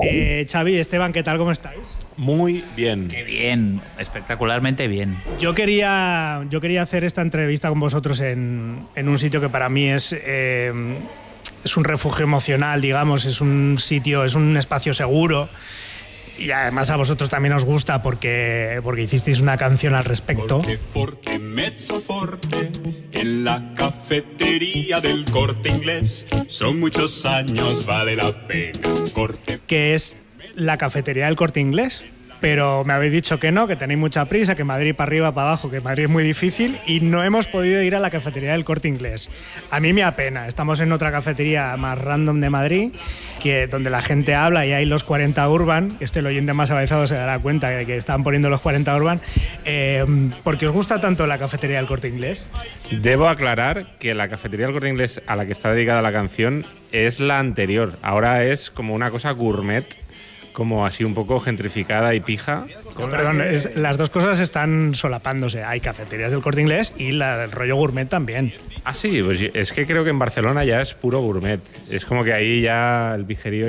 Xavi, Esteban, ¿qué tal? ¿Cómo estáis? Muy bien. Qué bien, espectacularmente bien. Yo quería hacer esta entrevista con vosotros en un sitio que para mí es un refugio emocional, digamos, es un sitio, es un espacio seguro. Y además a vosotros también os gusta porque hicisteis una canción al respecto. Forte, mezzo forte, en la cafetería del Corte Inglés. Son muchos años, vale la pena. Corte. Que es la cafetería del Corte Inglés. Pero me habéis dicho que no, que tenéis mucha prisa, que Madrid para arriba, para abajo, que Madrid es muy difícil y no hemos podido ir a la cafetería del Corte Inglés. A mí me apena. Estamos en otra cafetería más random de Madrid, donde la gente habla y hay los 40 Urban. El oyente más avanzado se dará cuenta de que están poniendo los 40 Urban. ¿Por qué os gusta tanto la cafetería del Corte Inglés? Debo aclarar que la cafetería del Corte Inglés a la que está dedicada la canción es la anterior. Ahora es como una cosa gourmet, como así un poco gentrificada y pija. Perdón, las dos cosas están solapándose. Hay cafeterías del Corte Inglés y el rollo gourmet también. Ah, sí, pues es que creo que en Barcelona ya es puro gourmet. Es como que ahí ya el pijerío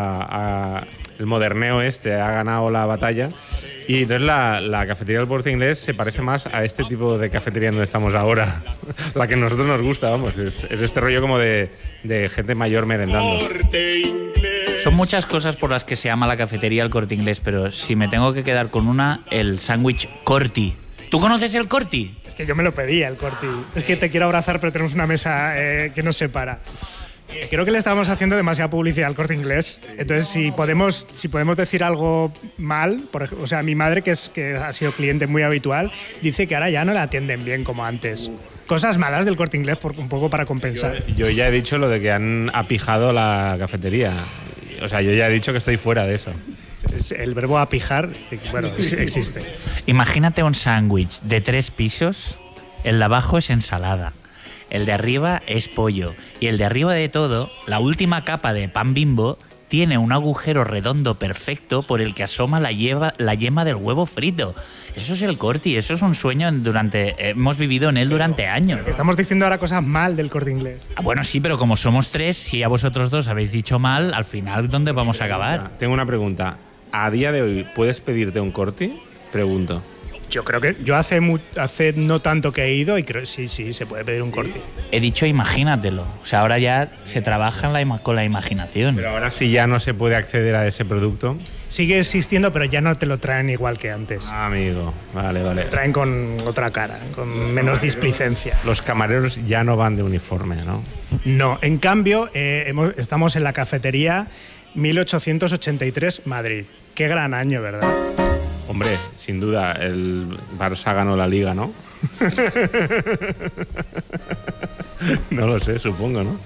el moderneo ha ganado la batalla. Y entonces la cafetería del Corte Inglés se parece más a este tipo de cafetería donde estamos ahora. La que a nosotros nos gusta, vamos. Es este rollo como de gente mayor merendando. Son muchas cosas por las que se llama la cafetería El Corte Inglés, pero si me tengo que quedar con una, el sándwich Corti. ¿Tú conoces el Corti? Es que yo me lo pedía, el Corti. Es que te quiero abrazar, pero tenemos una mesa que nos separa. Creo que le estamos haciendo demasiada publicidad al Corte Inglés. Entonces, si podemos decir algo mal, por ejemplo, o sea, mi madre, que ha sido cliente muy habitual, dice que ahora ya no la atienden bien como antes. Cosas malas del Corte Inglés, un poco para compensar. Yo ya he dicho lo de que han apijado la cafetería. O sea, yo ya he dicho que estoy fuera de eso. El verbo apijar, bueno, existe. Imagínate un sándwich de 3 pisos, el de abajo es ensalada, el de arriba es pollo y el de arriba de todo, la última capa de pan Bimbo, tiene un agujero redondo perfecto por el que asoma la yema del huevo frito. Eso es el Corti, eso es un sueño hemos vivido en él durante años. Estamos diciendo ahora cosas mal del Corte Inglés. Bueno, sí, pero como somos 3, si a vosotros 2 habéis dicho mal, al final, ¿dónde vamos a acabar? Tengo una pregunta. ¿A día de hoy puedes pedirte un Corti? Pregunto. Yo creo que hace no tanto que he ido y creo sí, se puede pedir un Corti. He dicho imagínatelo. O sea, ahora ya se trabaja con la imaginación. Pero ahora sí ya no se puede acceder a ese producto. Sigue existiendo, pero ya no te lo traen igual que antes. Ah, amigo. Vale. Lo traen con otra cara, con menos displicencia. Los camareros ya no van de uniforme, ¿no? No. En cambio, estamos en la cafetería 1883 Madrid. Qué gran año, ¿verdad? Hombre, sin duda, el Barça ganó la Liga, ¿no? No lo sé, supongo, ¿no?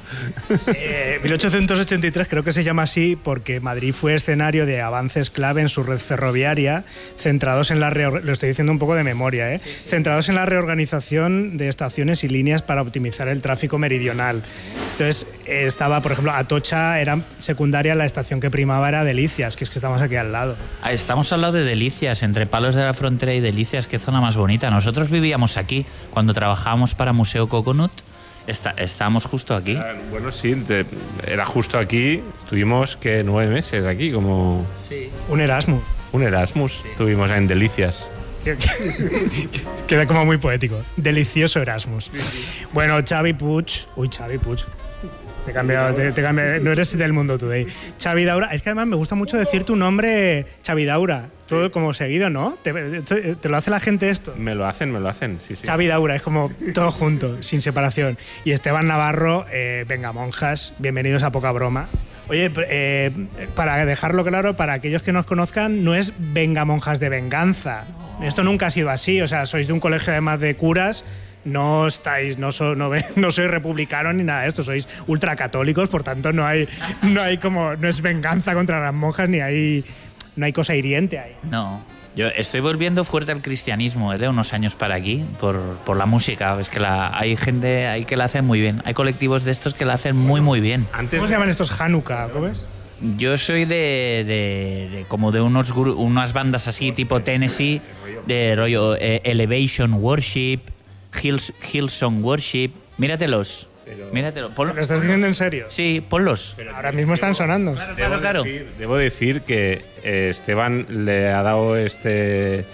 1883 creo que se llama así porque Madrid fue escenario de avances clave en su red ferroviaria, centrados en lo estoy diciendo un poco de memoria, centrados en la reorganización de estaciones y líneas para optimizar el tráfico meridional. Entonces estaba, por ejemplo, Atocha era secundaria, la estación que primaba era Delicias, que es que estamos aquí al lado. Estamos al lado de Delicias, entre Palos de la Frontera y Delicias, qué zona más bonita. Nosotros vivíamos aquí, cuando trabajábamos para Museo Coconut. Estábamos justo aquí. Bueno, sí, era justo aquí. Tuvimos que 9 meses aquí, como... Sí. Un Erasmus. Sí. Tuvimos en Delicias. Queda como muy poético. Delicioso Erasmus. Sí. Bueno, Xavi Puig. Uy, Xavi Puig. Te he cambiado, no eres del Mundo Today. Xavi Daura, es que además me gusta mucho decir tu nombre, Xavi Daura, todo como seguido, ¿no? ¿Te lo hace la gente esto? Me lo hacen, sí. Xavi Daura, es como todo junto, sin separación. Y Esteban Navarro, venga monjas, bienvenidos a Poca Broma. Oye, para dejarlo claro, para aquellos que nos conozcan, no es venga monjas de venganza. Esto nunca ha sido así, o sea, sois de un colegio además de curas. No sois republicanos ni nada de esto, sois ultracatólicos, por tanto no es venganza contra las monjas no hay cosa hiriente ahí. No, yo estoy volviendo fuerte al cristianismo de unos años para aquí por la música. Es que hay gente ahí que la hace muy bien, hay colectivos de estos que la hacen muy bien. ¿Cómo se llaman estos? Hanukkah, ¿cómo es? Yo soy de como de unas bandas así tipo Tennessee, de rollo Elevation Worship, Hillsong Worship. Míratelos. Míratelo, ponlo. ¿Lo estás diciendo en serio? Sí, ponlos. Ahora mismo están sonando. Claro. Debo decir que Esteban le ha dado esta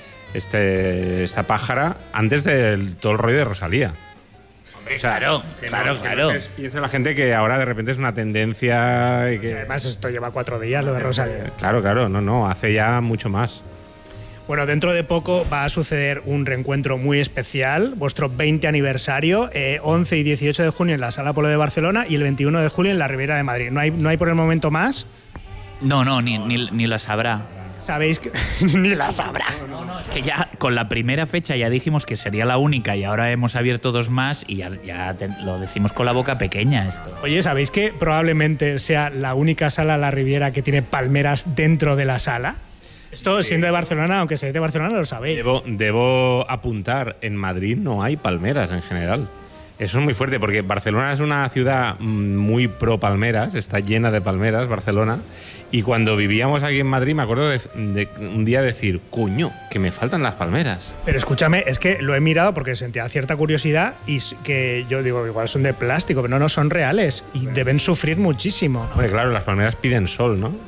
pájara antes del todo el rollo de Rosalía. O sea, Claro. Piensa la gente que ahora de repente es una tendencia y que... Sí, además, esto lleva 4 días, lo de Rosalía. Claro, no, hace ya mucho más. Bueno, dentro de poco va a suceder un reencuentro muy especial, vuestro 20 aniversario, 11 y 18 de junio en la Sala Polo de Barcelona y el 21 de julio en la Riviera de Madrid. ¿No hay por el momento más? No, ni la sabrá. Sabéis que ni la sabrá. No, es que ya con la primera fecha ya dijimos que sería la única y ahora hemos abierto 2 más y lo decimos con la boca pequeña esto. Oye, ¿sabéis que probablemente sea la única sala La Riviera que tiene palmeras dentro de la sala? Esto, siendo de Barcelona, aunque seáis de Barcelona, lo sabéis. Debo apuntar, en Madrid no hay palmeras en general. Eso es muy fuerte, porque Barcelona es una ciudad muy pro palmeras, está llena de palmeras, Barcelona. Y cuando vivíamos aquí en Madrid, me acuerdo de un día decir, coño, que me faltan las palmeras. Pero escúchame, es que lo he mirado porque sentía cierta curiosidad y que yo digo, igual son de plástico, pero no son reales y deben sufrir muchísimo. Hombre, claro, las palmeras piden sol, ¿no?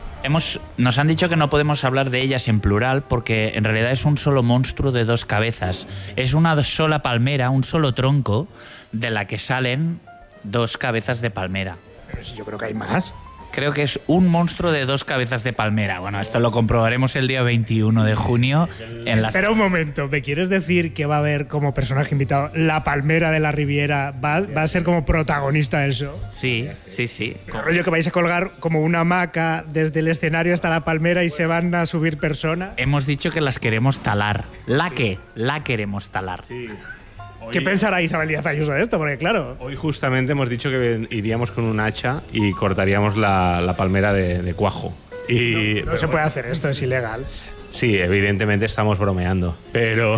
Nos han dicho que no podemos hablar de ellas en plural porque en realidad es un solo monstruo de 2 cabezas. Es una sola palmera, un solo tronco, de la que salen 2 cabezas de palmera. Pero si yo creo que hay más. Creo que es un monstruo de 2 cabezas de palmera. Bueno, esto lo comprobaremos el día 21 de junio en las... Espera un momento, ¿me quieres decir que va a haber como personaje invitado la palmera de la Riviera? ¿Va a ser como protagonista del show? Sí. El rollo que vais a colgar como una hamaca desde el escenario hasta la palmera y se van a subir personas. Hemos dicho que las queremos talar. La queremos talar. Sí. ¿Qué pensará Isabel Díaz Ayuso de esto? Porque claro... Hoy justamente hemos dicho que iríamos con un hacha y cortaríamos la palmera de cuajo. Y, No se puede hacer esto, es ilegal. Sí, evidentemente estamos bromeando, pero...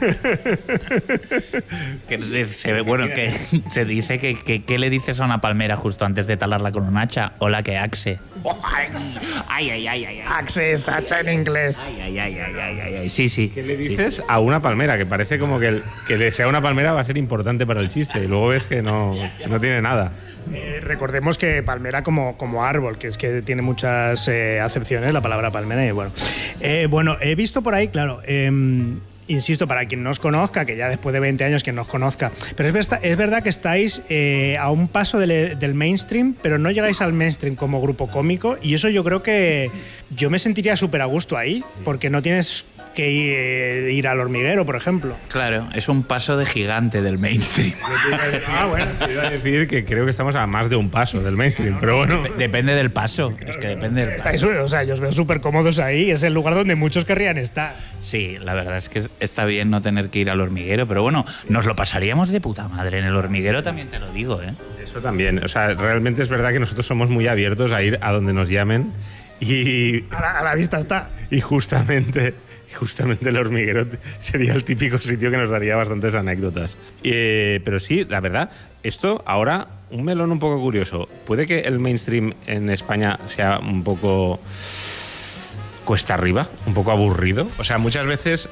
que se dice que ¿qué le dices a una palmera justo antes de talarla con un hacha? Hola, que axe. Ay. Access, hacha en inglés. Ay. Sí. ¿Qué le dices a una palmera? Que parece como que le sea una palmera va a ser importante para el chiste y luego ves que no tiene nada. Recordemos que palmera como árbol, que es que tiene muchas acepciones la palabra palmera. Y bueno, he visto por ahí, claro, insisto, para quien no os conozca, que ya después de 20 años quien nos conozca, pero es verdad que estáis a un paso del mainstream, pero no llegáis al mainstream como grupo cómico, y eso yo creo que yo me sentiría súper a gusto ahí, porque no tienes que ir al Hormiguero, por ejemplo. Claro, es un paso de gigante del mainstream. Bueno, te iba a decir que creo que estamos a más de un paso del mainstream, pero bueno. Depende del paso. Es que depende del paso. O sea, yo os veo súper cómodos ahí, es el lugar donde muchos querrían estar. Sí, la verdad es que está bien no tener que ir al Hormiguero, pero bueno, nos lo pasaríamos de puta madre en el Hormiguero, también te lo digo, ¿eh? Eso también, o sea, realmente es verdad que nosotros somos muy abiertos a ir a donde nos llamen y... A la vista está. Y justamente el Hormiguero sería el típico sitio que nos daría bastantes anécdotas. Pero sí, la verdad, esto ahora, un melón un poco curioso. Puede que el mainstream en España sea un poco cuesta arriba, un poco aburrido. O sea, muchas veces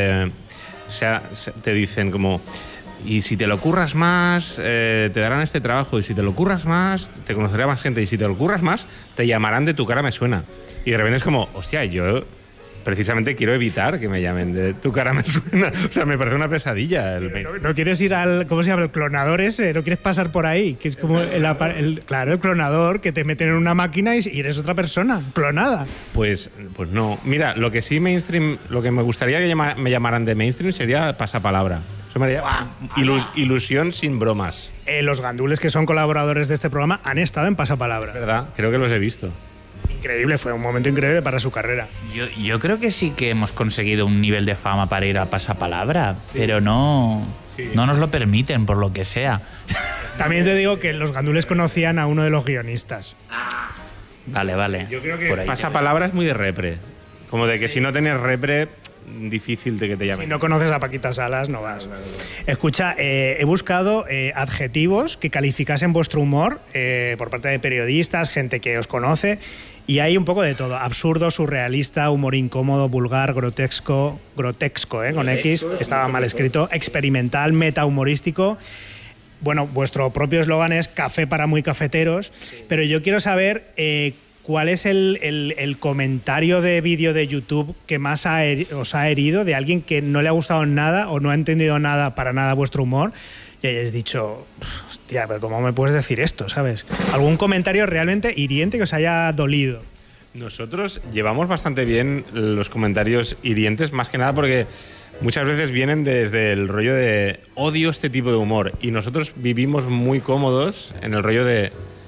te dicen como... Y si te lo curras más, te darán este trabajo. Y si te lo curras más, te conocerá más gente. Y si te lo curras más, te llamarán de Tu cara me suena. Y de repente es como, hostia, yo... precisamente quiero evitar que me llamen de Tu cara me suena. O sea, me parece una pesadilla. ¿No quieres ir al, ¿cómo se llama? El clonador ese, ¿no quieres pasar por ahí? Que es como el clonador que te meten en una máquina y eres otra persona, clonada. Pues no. Mira, lo que sí mainstream, lo que me gustaría que me llamaran de mainstream sería pasapalabra. Eso me haría ilusión sin bromas. Los gandules que son colaboradores de este programa han estado en Pasapalabra. ¿Verdad? Creo que los he visto. Increíble, fue un momento increíble para su carrera. Yo creo que sí que hemos conseguido un nivel de fama para ir a Pasapalabra, pero no nos lo permiten, por lo que sea. También te digo que los gandules conocían a uno de los guionistas. Vale. Yo creo que Pasapalabra es muy de repre. Como de que si no tienes repre, difícil de que te llamen. Si no conoces a Paquita Salas, no vas. Escucha, he buscado adjetivos que calificasen vuestro humor por parte de periodistas, gente que os conoce, y hay un poco de todo. Absurdo, surrealista, humor incómodo, vulgar, grotesco con X, estaba mal escrito, experimental, metahumorístico. bueno, vuestro propio eslogan es café para muy cafeteros, pero yo quiero saber cuál es el comentario de vídeo de YouTube que más os ha herido, de alguien que no le ha gustado nada o no ha entendido nada para nada vuestro humor y hayáis dicho, hostia, pero ¿cómo me puedes decir esto? ¿Sabes? ¿Algún comentario realmente hiriente que os haya dolido? Nosotros llevamos bastante bien los comentarios hirientes, más que nada porque muchas veces vienen desde el rollo de odio este tipo de humor y nosotros vivimos muy cómodos en el rollo de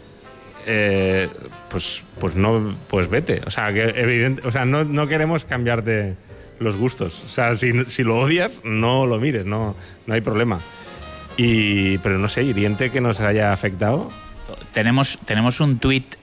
pues vete, o sea, que no queremos cambiarte los gustos, o sea, si lo odias no lo mires, no hay problema. Pero no sé, hiriente que nos haya afectado. Tenemos un tuit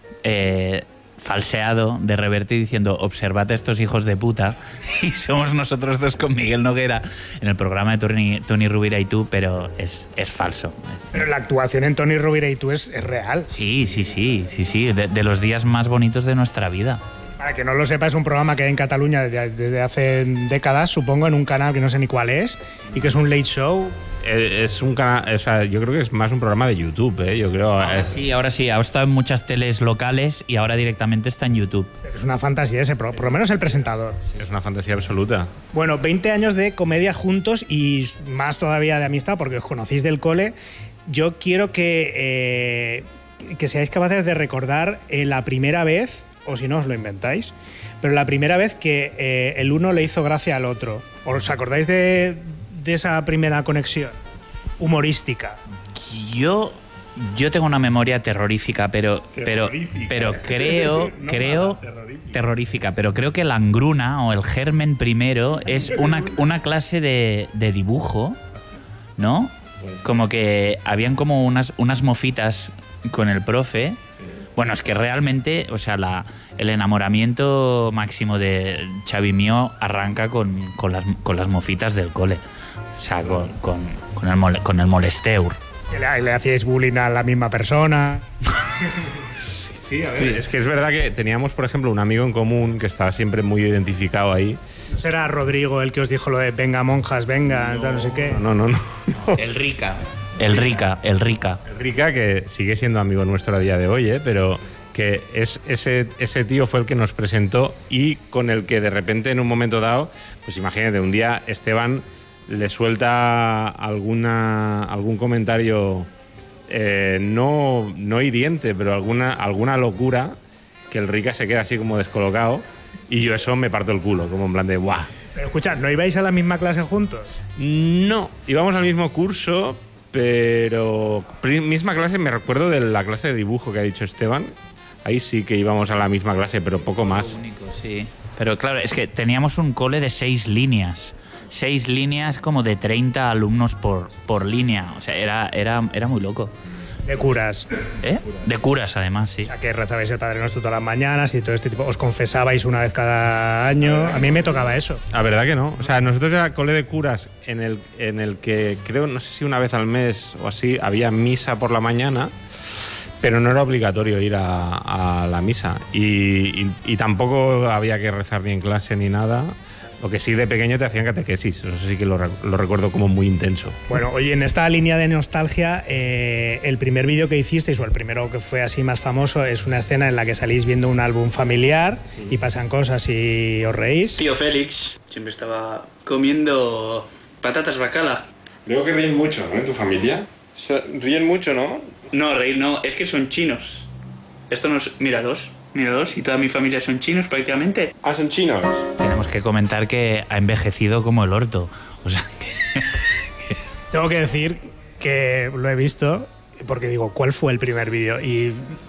falseado de Reverte diciendo observad a estos hijos de puta, y somos nosotros dos con Miguel Noguera en el programa de Toni Rovira y tú, pero es falso. Pero la actuación en Toni Rovira y tú es real. Sí, de los días más bonitos de nuestra vida. Para que no lo sepa, es un programa que hay en Cataluña desde hace décadas, supongo, en un canal que no sé ni cuál es, y que es un late show. Es un canal, o sea, yo creo que es más un programa de YouTube, yo creo. Ahora sí, ha estado en muchas teles locales y ahora directamente está en YouTube. Es una fantasía ese, por lo menos el presentador. Es una fantasía absoluta. Bueno, 20 años de comedia juntos y más todavía de amistad, porque os conocéis del cole. Yo quiero que seáis capaces de recordar la primera vez, o si no os lo inventáis, pero la primera vez que el uno le hizo gracia al otro. ¿Os acordáis de esa primera conexión humorística? Yo tengo una memoria terrorífica, pero creo terrorífica, pero creo que la engruna o el germen primero es una clase de dibujo, ¿no? Como que habían como unas mofitas con el profe. Bueno, es que realmente, o sea, el enamoramiento máximo de Xavi mío arranca con las mofitas del cole. O sea, con el molesteur. ¿Le hacíais bullying a la misma persona? Sí, a ver. Sí, es que es verdad que teníamos, por ejemplo, un amigo en común que estaba siempre muy identificado ahí. ¿No será Rodrigo el que os dijo lo de venga monjas, venga, no sé qué? No. El Rica, que sigue siendo amigo nuestro a día de hoy, pero que ese tío fue el que nos presentó y con el que de repente en un momento dado, pues imagínate, un día Esteban le suelta algún comentario no hiriente, pero alguna locura, que el Rica se queda así como descolocado y yo eso me parto el culo, como en plan de ¡buah! Pero escucha, ¿no ibais a la misma clase juntos? No, íbamos al mismo curso, pero misma clase, me recuerdo de la clase de dibujo que ha dicho Esteban. Ahí sí que íbamos a la misma clase, pero poco más. Único, sí. Pero claro, es que teníamos un cole de 6 líneas. 6 líneas como de 30 alumnos por línea. O sea, era muy loco. De curas. ¿Eh? De curas, además, sí. O sea, que rezabais el Padre Nuestro todas las mañanas y todo este tipo. ¿Os confesabais una vez cada año? A mí me tocaba eso. La verdad que no. O sea, nosotros era cole de curas en el que creo, no sé si una vez al mes o así, había misa por la mañana, pero no era obligatorio ir a la misa. Y tampoco había que rezar ni en clase ni nada. Lo que sí, de pequeño te hacían catequesis, eso sí que lo recuerdo como muy intenso. Bueno, oye, en esta línea de nostalgia, el primer vídeo que hicisteis, o el primero que fue así más famoso, es una escena en la que salís viendo un álbum familiar y pasan cosas y os reís. Tío Félix siempre estaba comiendo patatas bacala. Veo que ríen mucho, ¿no? En tu familia. Ríen mucho, ¿no? No, reír no, es que son chinos. Esto no es... Míralos, y toda mi familia son chinos prácticamente. Ah, son chinos. Tenemos que comentar que ha envejecido como el orto. O sea, Tengo que decir que lo he visto porque digo, ¿cuál fue el primer vídeo? Y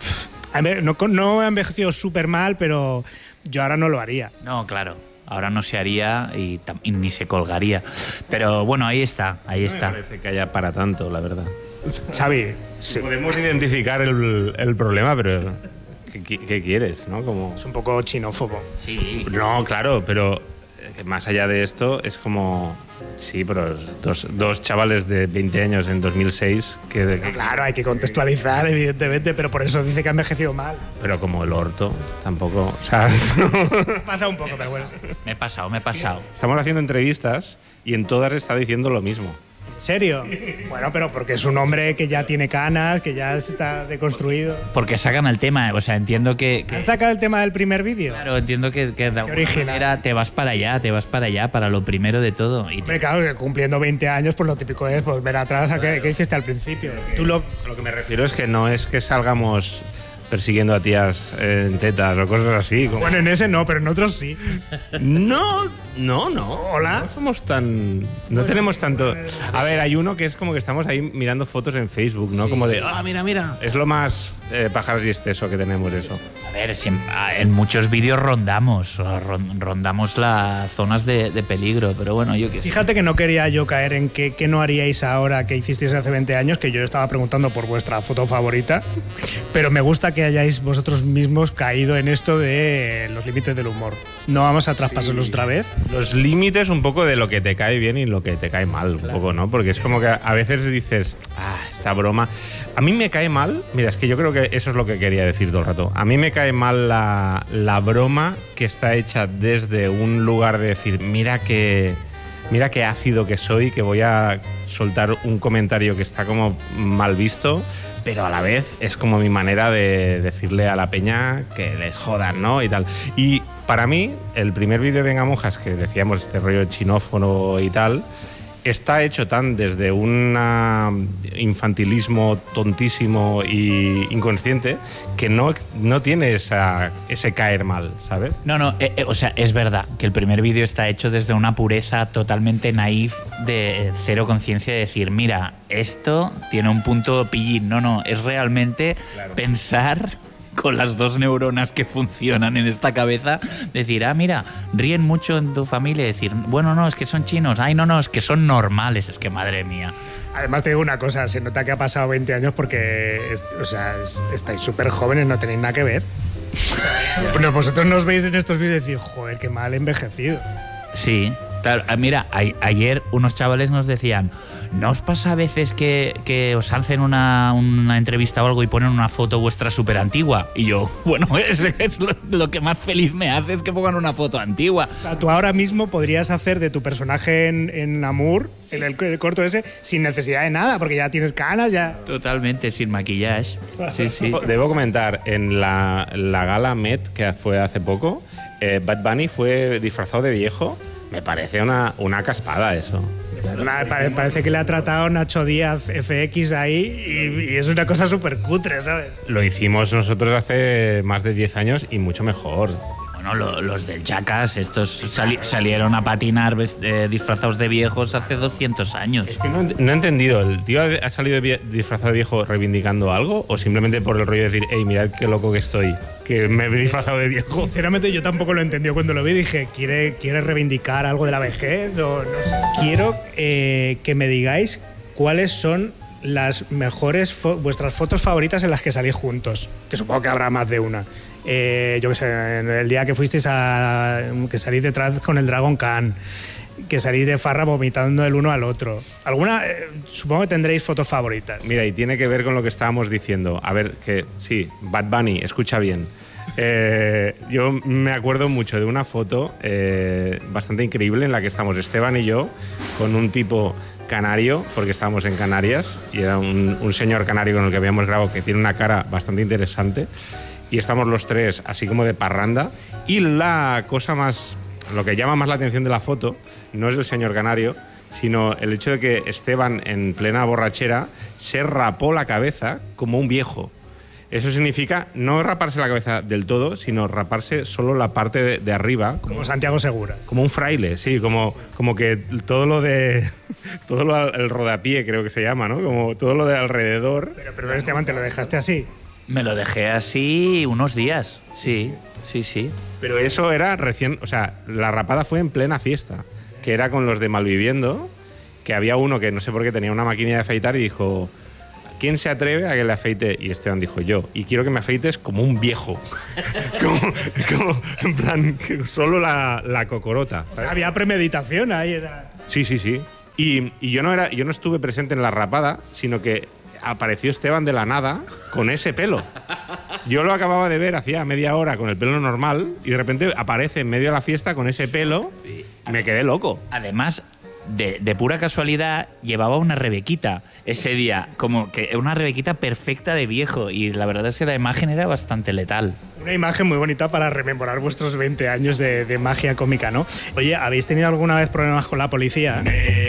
no ha envejecido súper mal, pero yo ahora no lo haría. No, claro. Ahora no se haría y ni se colgaría. Pero bueno, ahí está. No me parece que haya para tanto, la verdad. Xavi, sí. Podemos identificar el problema, pero ¿qué quieres? ¿No? Como... Es un poco chinófobo. Sí. No, claro, pero más allá de esto es como... Sí, pero dos chavales de 20 años en 2006 que... Claro, hay que contextualizar, evidentemente, pero por eso dice que ha envejecido mal. Pero como el orto, tampoco... O sea, pasa un poco, pero bueno. Me he pasado. Estamos haciendo entrevistas y en todas está diciendo lo mismo. ¿Serio? Bueno, pero porque es un hombre que ya tiene canas, que ya está deconstruido. Porque sacan el tema, o sea, entiendo que ¿Han sacado el tema del primer vídeo? claro, entiendo que de alguna original. manera te vas para allá, para lo primero de todo. Y Hombre, claro, que cumpliendo 20 años, pues lo típico es volver atrás a qué hiciste al principio. Tú lo... A lo que me refiero es que no es que salgamos persiguiendo a tías en tetas o cosas así. Como... Bueno, en ese no, pero en otros sí. No. Hola. No somos tan. No tenemos tanto. A ver, hay uno que es como que estamos ahí mirando fotos en Facebook, ¿no? Como de, mira. Es lo más pájaros y exceso que tenemos eso. a ver, en muchos vídeos rondamos las zonas de peligro, pero bueno, yo qué sé. Fíjate que no quería yo caer en qué no haríais ahora que hicisteis hace 20 años, que yo estaba preguntando por vuestra foto favorita, pero me gusta que hayáis vosotros mismos caído en esto de los límites del humor. No vamos a traspasarlos otra vez. Los límites un poco de lo que te cae bien y lo que te cae mal, un poco, ¿no? Porque es como que a veces dices, esta broma. A mí me cae mal, mira, es que yo creo que eso es lo que quería decir todo el rato. A mí me cae mal la broma que está hecha desde un lugar de decir, mira qué ácido que soy, que voy a soltar un comentario que está como mal visto, pero a la vez es como mi manera de decirle a la peña que les jodan, ¿no? Y tal. Y para mí, el primer vídeo de Venga Monjas, que decíamos este rollo chinófono y tal, está hecho tan desde un infantilismo tontísimo y inconsciente que no tiene ese caer mal, ¿sabes? No, o sea, es verdad que el primer vídeo está hecho desde una pureza totalmente naif de cero conciencia de decir, mira, esto tiene un punto pillín. No, es realmente pensar con las dos neuronas que funcionan en esta cabeza, decir, mira, ríen mucho en tu familia, decir, bueno, no, es que son chinos, no, es que son normales, es que madre mía. Además te digo una cosa, se nota que ha pasado 20 años porque estáis súper jóvenes, no tenéis nada que ver. Bueno, vosotros nos veis en estos vídeos y decís, joder, qué mal envejecido. Sí, claro, mira, ayer unos chavales nos decían, ¿no os pasa a veces que os hacen una entrevista o algo y ponen una foto vuestra súper antigua? Y yo, bueno, es lo que más feliz me hace es que pongan una foto antigua. O sea, tú ahora mismo podrías hacer de tu personaje en Amour, en el corto ese, sin necesidad de nada, porque ya tienes canas, ya... Totalmente, sin maquillaje. Sí. Debo comentar, en la gala Met, que fue hace poco, Bad Bunny fue disfrazado de viejo. Me parece una caspada eso. Parece que le ha tratado Nacho Díaz FX ahí y es una cosa súper cutre, ¿sabes? Lo hicimos nosotros hace más de 10 años y mucho mejor. Bueno, los del Jackass, estos salieron a patinar disfrazados de viejos hace 200 años. Es que no he entendido, ¿el tío ha salido disfrazado de viejo reivindicando algo o simplemente por el rollo de decir, hey, mirad qué loco que estoy, que me he disfrazado de viejo? Sinceramente yo tampoco lo entendí cuando lo vi, dije, ¿quiere reivindicar algo de la vejez? No sé. Quiero que me digáis cuáles son las mejores vuestras fotos favoritas en las que salís juntos, que supongo que habrá más de una. Yo qué sé, el día que fuisteis que salís detrás con el Dragon Khan, que salís de farra vomitando el uno al otro. Alguna, supongo que tendréis fotos favoritas. Mira, y tiene que ver con lo que estábamos diciendo. A ver, que sí, Bad Bunny, escucha bien. Yo me acuerdo mucho de una foto bastante increíble en la que estamos Esteban y yo con un tipo canario, porque estábamos en Canarias y era un señor canario con el que habíamos grabado que tiene una cara bastante interesante. Y estamos los tres así como de parranda y lo que llama más la atención de la foto no es el señor canario, sino el hecho de que Esteban en plena borrachera se rapó la cabeza como un viejo. Eso significa no raparse la cabeza del todo, sino raparse solo la parte de arriba. Como Santiago Segura. Como un fraile, sí, como que el rodapié creo que se llama, ¿no? Como todo lo de alrededor. Pero perdón, Esteban, ¿te lo dejaste así? Me lo dejé así unos días, sí. Pero eso era recién, o sea, la rapada fue en plena fiesta, que era con los de Malviviendo, que había uno que no sé por qué tenía una máquina de afeitar y dijo, ¿quién se atreve a que le afeite? Y Esteban dijo, yo, y quiero que me afeites como un viejo. como en plan, solo la cocorota. O sea, había premeditación ahí. Era... Sí. Y yo no estuve presente en la rapada, sino que apareció Esteban de la nada con ese pelo. Yo lo acababa de ver hacía media hora con el pelo normal y de repente aparece en medio de la fiesta con ese pelo y me quedé loco. Además, de pura casualidad llevaba una Rebequita ese día, como que una Rebequita perfecta de viejo, y la verdad es que la imagen era bastante letal. Una imagen muy bonita para rememorar vuestros 20 años de magia cómica, ¿no? Oye, ¿habéis tenido alguna vez problemas con la policía?